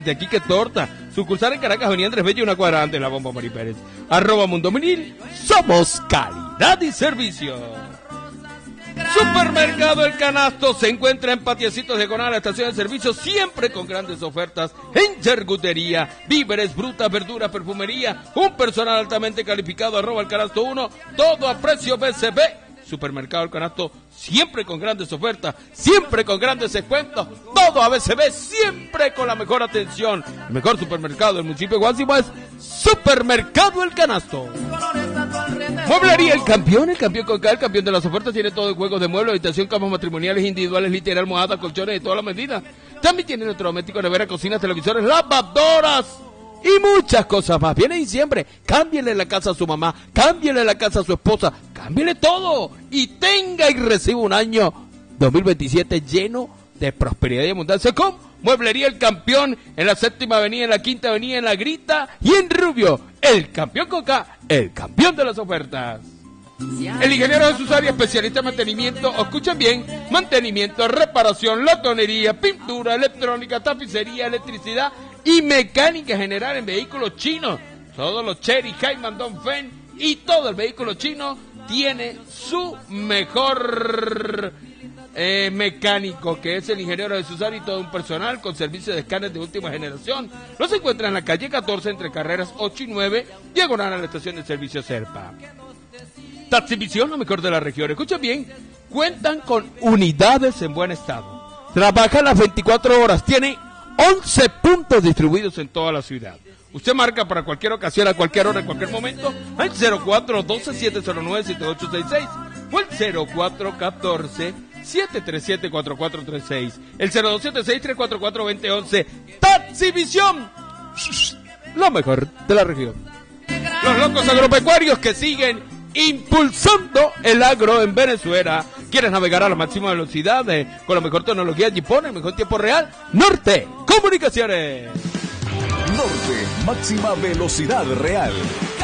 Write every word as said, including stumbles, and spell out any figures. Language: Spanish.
De aquí que torta, sucursal en Caracas, Avenida Andrés Bello, una cuadra antes de la Bomba Mari Pérez. Arroba Mundo Menil, somos calidad y servicio. Supermercado El Canasto se encuentra en Patiecitos Diagonal a la estación de servicio, siempre con grandes ofertas en charcutería, víveres, frutas, verduras, perfumería, un personal altamente calificado, arroba El Canasto uno, todo a precio B C B. Supermercado El Canasto, siempre con grandes ofertas, siempre con grandes descuentos, todo a B C B, siempre con la mejor atención. El mejor supermercado del municipio de Guásimo es Supermercado El Canasto. Mueblería El Campeón, el campeón con K, el campeón de las ofertas, tiene todo en juegos de muebles, habitación, camas matrimoniales, individuales, literal, almohadas, colchones de todas las medidas. También tiene electrodomésticos, nevera, cocinas, televisores, lavadoras y muchas cosas más. Viene diciembre, cámbiale la casa a su mamá, cámbiale la casa a su esposa, cámbiale todo y tenga y reciba un año dos mil veintisiete lleno de prosperidad y abundancia con Mueblería El Campeón en la séptima avenida, en la quinta avenida, en La Grita y en Rubio. El Campeón con K, el campeón de las ofertas. El ingeniero de sus áreas, especialista en mantenimiento, escuchen bien, mantenimiento, reparación, latonería, pintura, electrónica, tapicería, electricidad y mecánica general en vehículos chinos. Todos los Chery, Cayman, Dongfeng y todo el vehículo chino tiene su mejor eh, mecánico, que es el ingeniero de sus áreas y todo un personal con servicio de escáner de última generación. Los encuentra en la calle catorce entre carreras ocho y nueve, diagonal a la estación de servicio Serpa. Taxivisión, lo mejor de la región. Escuchen bien, cuentan con unidades en buen estado. Trabajan las veinticuatro horas, tiene once puntos distribuidos en toda la ciudad. Usted marca para cualquier ocasión, a cualquier hora, en cualquier momento, al cero cuatro doce, siete cero nueve, siete ocho seis seis o el cero cuatro catorce, siete tres siete, cuatro cuatro tres seis. El cero dos siete seis, tres cuatro cuatro, dos cero uno uno. Taxivisión, lo mejor de la región. Los locos agropecuarios que siguen impulsando el agro en Venezuela. ¿Quieres navegar a la máxima velocidad eh, con la mejor tecnología Jeepone, el mejor tiempo real? Norte Comunicaciones. Norte, máxima velocidad real.